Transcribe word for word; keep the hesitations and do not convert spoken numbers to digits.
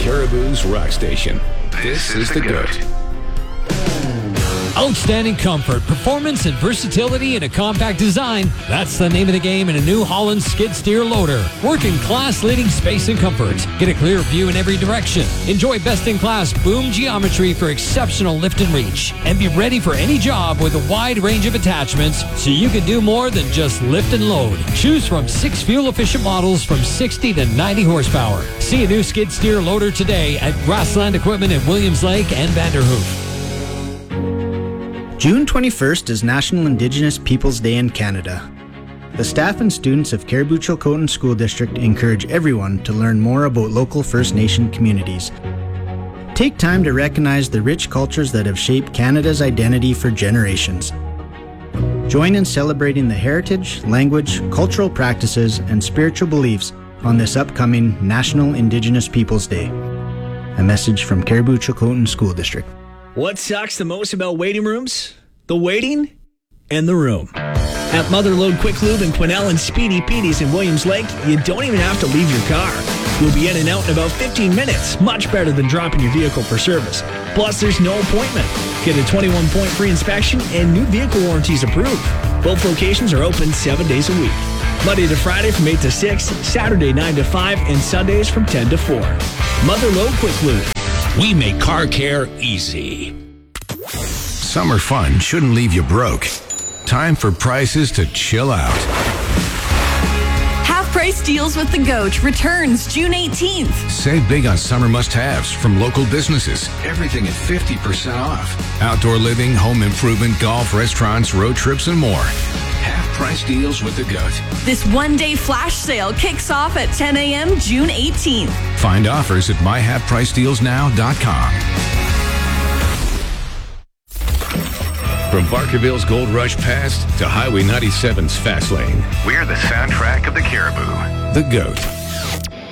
Caribou's rock station. This is The Goat. Outstanding comfort, performance, and versatility in a compact design. That's the name of the game in a New Holland skid steer loader. Working class leading space and comfort. Get a clear view in every direction. Enjoy best-in-class boom geometry for exceptional lift and reach. And be ready for any job with a wide range of attachments so you can do more than just lift and load. Choose from six fuel-efficient models from sixty to ninety horsepower. See a new skid steer loader today at Grassland Equipment at Williams Lake and Vanderhoof. June twenty-first is National Indigenous Peoples Day in Canada. The staff and students of Caribou-Chilcotin School District encourage everyone to learn more about local First Nation communities. Take time to recognize the rich cultures that have shaped Canada's identity for generations. Join in celebrating the heritage, language, cultural practices, and spiritual beliefs on this upcoming National Indigenous Peoples Day. A message from Caribou-Chilcotin School District. What sucks the most about waiting rooms? The waiting and the room. At Mother Lode Quick Lube in Quesnel and Speedy Petey's in Williams Lake, you don't even have to leave your car. You'll be in and out in about fifteen minutes, much better than dropping your vehicle for service. Plus, there's no appointment. Get a twenty-one point free inspection and new vehicle warranties approved. Both locations are open seven days a week. Monday to Friday from eight to six, Saturday nine to five, and Sundays from ten to four. Mother Lode Quick Lube. We make car care easy. Summer fun shouldn't leave you broke. Time for prices to chill out. Half-price deals with The Goat returns June eighteenth. Save big on summer must-haves from local businesses. Everything at fifty percent off. Outdoor living, home improvement, golf, restaurants, road trips, and more. Half-price deals with The Goat. This one-day flash sale kicks off at ten a.m. June eighteenth. Find offers at my half price deals now dot com. From Barkerville's Gold Rush Past to Highway ninety-seven's Fast Lane, we're the soundtrack of the Caribou. The Goat.